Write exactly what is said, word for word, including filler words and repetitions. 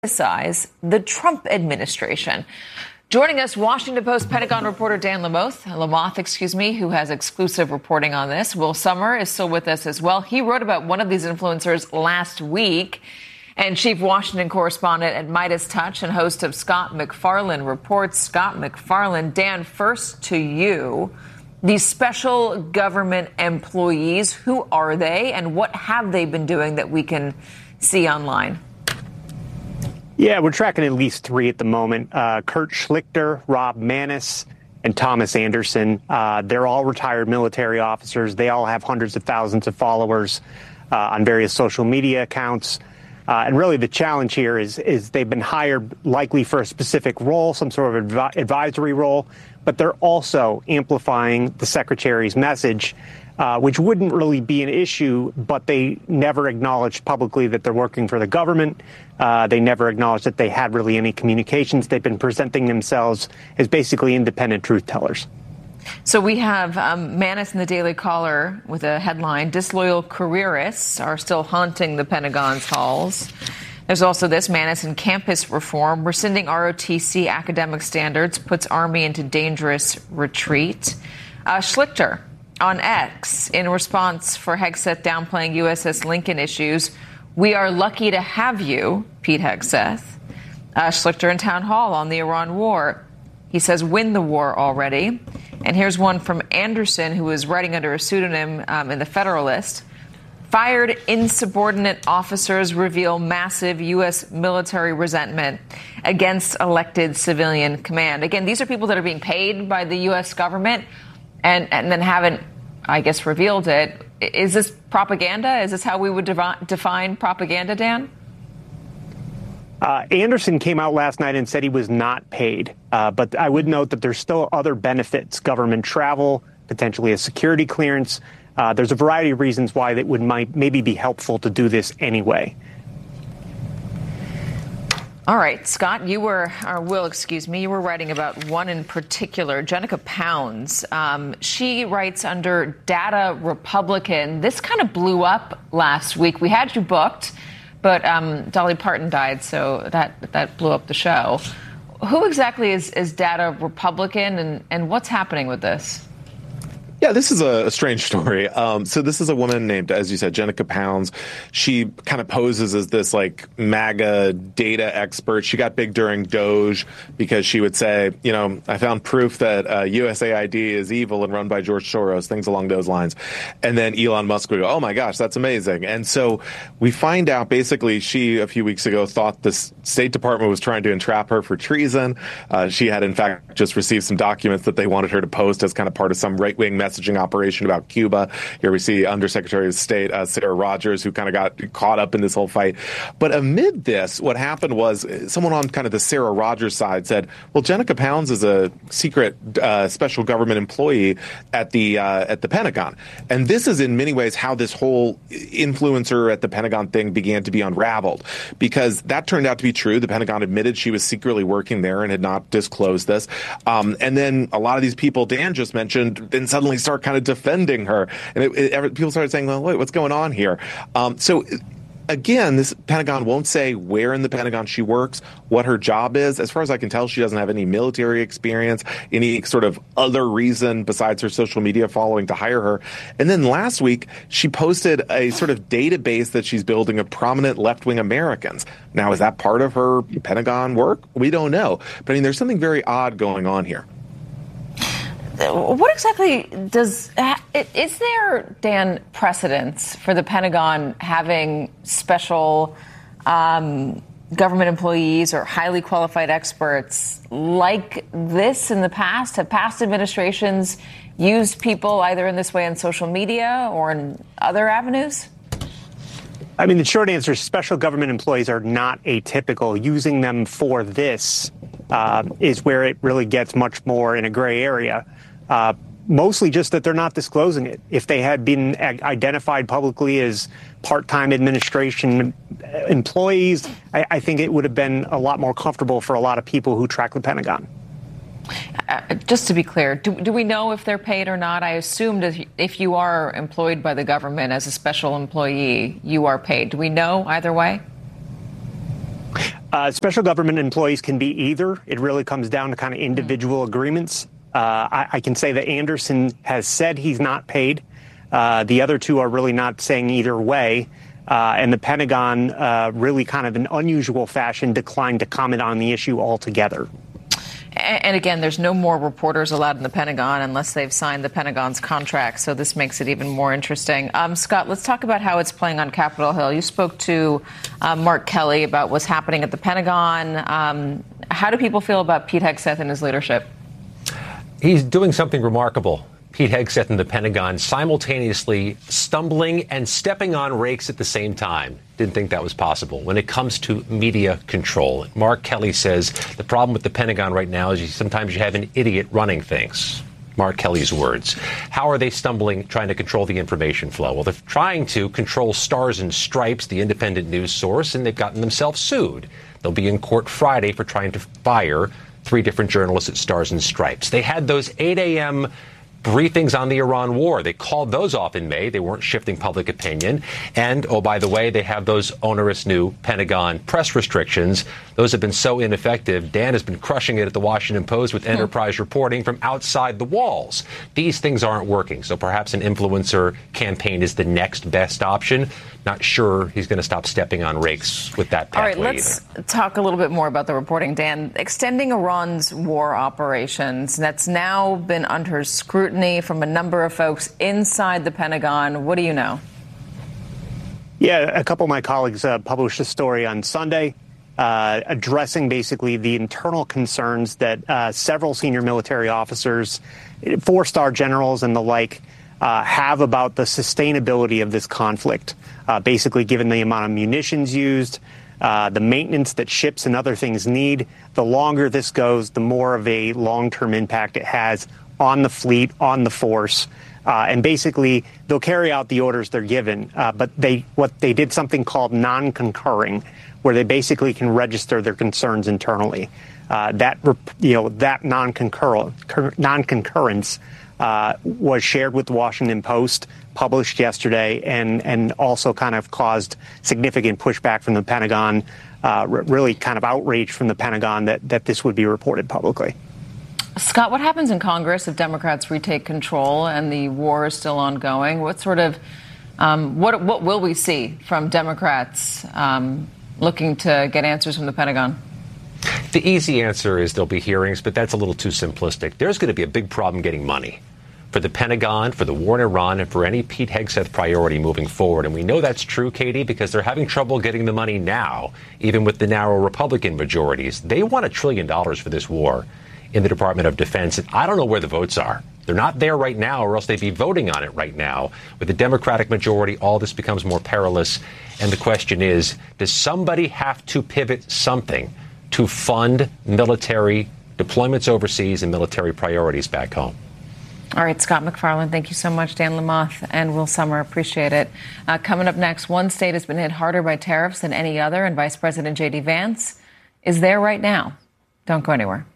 criticize the Trump administration. Joining us, Washington Post Pentagon reporter Dan Lamothe, Lamothe, excuse me, who has exclusive reporting on this. Will Sommer is still with us as well. He wrote about one of these influencers last week. And chief Washington correspondent at Midas Touch and host of Scott MacFarlane Reports. Scott MacFarlane, Dan, first to you. These special government employees, who are they and what have they been doing that we can see online? Yeah, we're tracking at least three at the moment. Uh, Kurt Schlichter, Rob Maness, and Thomas Anderson. Uh, they're all retired military officers. They all have hundreds of thousands of followers uh, on various social media accounts. Uh, and really the challenge here is, is they've been hired likely for a specific role, some sort of advi- advisory role, but they're also amplifying the secretary's message, uh, which wouldn't really be an issue, but they never acknowledged publicly that they're working for the government. Uh, they never acknowledged that they had really any communications. They've been presenting themselves as basically independent truth tellers. So we have um, Maness in the Daily Caller with a headline, "Disloyal careerists are still haunting the Pentagon's halls." There's also this, Maness in Campus Reform, rescinding R O T C academic standards, puts Army into dangerous retreat. Uh, Schlichter on X, in response for Hegseth downplaying U S S Lincoln issues, "We are lucky to have you," Pete Hegseth. Uh, Schlichter in Town Hall on the Iran war. He says, "Win the war already." And here's one from Anderson, who was writing under a pseudonym um, in the Federalist. "Fired insubordinate officers reveal massive U S military resentment against elected civilian command." Again, these are people that are being paid by the U S government and, and then haven't, I guess, revealed it. Is this propaganda? Is this how we would devi- define propaganda, Dan? Uh, Anderson came out last night and said he was not paid. Uh, but I would note that there's still other benefits, government travel, potentially a security clearance. Uh, there's a variety of reasons why it would might maybe be helpful to do this anyway. All right, Scott, you were, or Will, excuse me, you were writing about one in particular, Jenica Pounds. Um, she writes under Data Republican. This kind of blew up last week. We had you booked, but um, Dolly Parton died, so that that blew up the show. Who exactly is, is Data Republican, and, and what's happening with this? Yeah, this is a, a strange story. Um, so this is a woman named, as you said, Jenica Pounds. She kind of poses as this like MAGA data expert. She got big during Doge because she would say, you know, I found proof that uh, U S A I D is evil and run by George Soros, things along those lines. And then Elon Musk would go, oh my gosh, that's amazing. And so we find out basically she, a few weeks ago, thought the State Department was trying to entrap her for treason. Uh, she had, in fact, just received some documents that they wanted her to post as kind of part of some right-wing message. Messaging operation about Cuba. Here we see Undersecretary of State uh, Sarah Rogers, who kind of got caught up in this whole fight. But amid this, what happened was someone on kind of the Sarah Rogers side said, well, Jenica Pounds is a secret uh, special government employee at the uh, at the Pentagon. And this is in many ways how this whole influencer at the Pentagon thing began to be unraveled, because that turned out to be true. The Pentagon admitted she was secretly working there and had not disclosed this. Um, and then a lot of these people Dan just mentioned then suddenly start kind of defending her. And it, it, people started saying, well, wait, what's going on here? Um, so again, this Pentagon won't say where in the Pentagon she works, what her job is. As far as I can tell, she doesn't have any military experience, any sort of other reason besides her social media following to hire her. And then last week, she posted a sort of database that she's building of prominent left-wing Americans. Now, is that part of her Pentagon work? We don't know. But I mean, there's something very odd going on here. What exactly does, is there, Dan, precedence for the Pentagon having special um, government employees or highly qualified experts like this in the past? Have past administrations used people either in this way on social media or in other avenues? I mean, the short answer is special government employees are not atypical. Using them for this uh, is where it really gets much more in a gray area. Uh, mostly just that they're not disclosing it. If they had been identified publicly as part-time administration employees, I, I think it would have been a lot more comfortable for a lot of people who track the Pentagon. Uh, just to be clear, do, do we know if they're paid or not? I assumed if, if you are employed by the government as a special employee, you are paid. Do we know either way? Uh, special government employees can be either. It really comes down to kind of individual agreements. Uh, I, I can say that Anderson has said he's not paid. Uh, the other two are really not saying either way. Uh, and the Pentagon, uh, really kind of in unusual fashion, declined to comment on the issue altogether. And again, there's no more reporters allowed in the Pentagon unless they've signed the Pentagon's contract. So this makes it even more interesting. Um, Scott, let's talk about how it's playing on Capitol Hill. You spoke to uh, Mark Kelly about what's happening at the Pentagon. Um, how do people feel about Pete Hegseth and his leadership? He's doing something remarkable. Pete Hegseth and the Pentagon simultaneously stumbling and stepping on rakes at the same time. Didn't think that was possible when it comes to media control. Mark Kelly says the problem with the Pentagon right now is you, sometimes you have an idiot running things. Mark Kelly's words. How are they stumbling, trying to control the information flow? Well, they're trying to control Stars and Stripes, the independent news source, and they've gotten themselves sued. They'll be in court Friday for trying to fire three different journalists at Stars and Stripes. They had those eight a.m. briefings on the Iran war. They called those off in May. They weren't shifting public opinion. And, oh, by the way, they have those onerous new Pentagon press restrictions. Those have been so ineffective. Dan has been crushing it at the Washington Post with enterprise reporting from outside the walls. These things aren't working. So perhaps an influencer campaign is the next best option. Not sure he's going to stop stepping on rakes with that pathway. All right, let's either. talk a little bit more about the reporting, Dan. Extending Iran's war operations, that's now been under scrutiny from a number of folks inside the Pentagon. What do you know? Yeah, a couple of my colleagues uh, published a story on Sunday uh, addressing basically the internal concerns that uh, several senior military officers, four-star generals and the like, uh, have about the sustainability of this conflict. Uh, basically, given the amount of munitions used, uh, the maintenance that ships and other things need, the longer this goes, the more of a long-term impact it has on the fleet, on the force. Uh, and basically, they'll carry out the orders they're given. Uh, but they what they did something called non-concurring, where they basically can register their concerns internally. Uh, that you know that non-concur non-concurrence uh, was shared with the Washington Post, published yesterday, and and also kind of caused significant pushback from the Pentagon. Uh, really, kind of outrage from the Pentagon that that this would be reported publicly. Scott, what happens in Congress if Democrats retake control and the war is still ongoing? What sort of um, what what will we see from Democrats um, looking to get answers from the Pentagon? The easy answer is there'll be hearings, but that's a little too simplistic. There's going to be a big problem getting money for the Pentagon, for the war in Iran, and for any Pete Hegseth priority moving forward. And we know that's true, Katie, because they're having trouble getting the money now, even with the narrow Republican majorities. They want a trillion dollars for this war in the Department of Defense. And I don't know where the votes are. They're not there right now, or else they'd be voting on it right now. With the Democratic majority, all this becomes more perilous. And the question is, does somebody have to pivot something to fund military deployments overseas and military priorities back home? All right, Scott MacFarlane, thank you so much. Dan Lamothe and Will Sommer, appreciate it. Uh, coming up next, one state has been hit harder by tariffs than any other, and Vice President J D Vance is there right now. Don't go anywhere.